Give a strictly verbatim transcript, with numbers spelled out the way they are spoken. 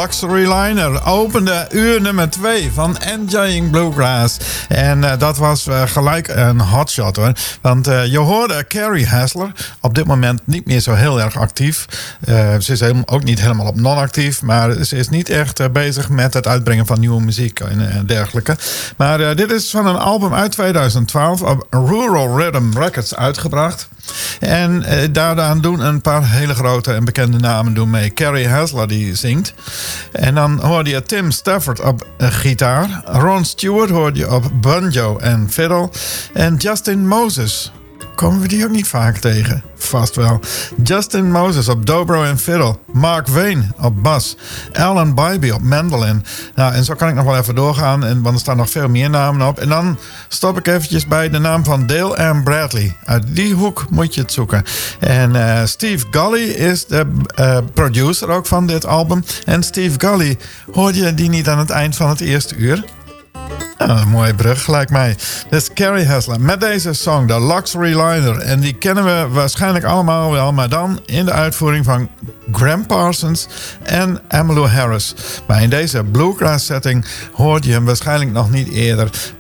Luxury Liner opende uur nummer twee van Enjoying Bluegrass. En uh, dat was uh, gelijk een hotshot hoor. Want uh, je hoorde Carrie Hassler, op dit moment niet meer zo heel erg actief. Uh, ze is helemaal, ook niet helemaal op non-actief, maar ze is niet echt uh, bezig met het uitbrengen van nieuwe muziek en uh, dergelijke. Maar uh, dit is van een album uit tweeduizend twaalf op Rural Rhythm Records uitgebracht. En uh, daaraan doen een paar hele grote en bekende namen doen mee. Carrie Hassler die zingt. En dan hoorde je Tim Stafford op uh, gitaar. Ron Stewart hoorde je op banjo en fiddle. En Justin Moses. Komen we die ook niet vaak tegen? Vast wel. Justin Moses op dobro en fiddle. Mark Wayne op bas. Alan Bybee op mandolin. Nou, en zo kan ik nog wel even doorgaan, en, want er staan nog veel meer namen op. En dan stop ik eventjes bij de naam van Dale Ann Bradley. Uit die hoek moet je het zoeken. En uh, Steve Gully is de uh, producer ook van dit album. En Steve Gully, hoorde je die niet aan het eind van het eerste uur? Nou, een mooie brug, lijkt mij. Dit is Carrie Hassler met deze song, de Luxury Liner. En die kennen we waarschijnlijk allemaal wel, maar dan in de uitvoering van Graham Parsons en Emmylou Harris. Maar in deze bluegrass setting hoorde je hem waarschijnlijk nog niet eerder.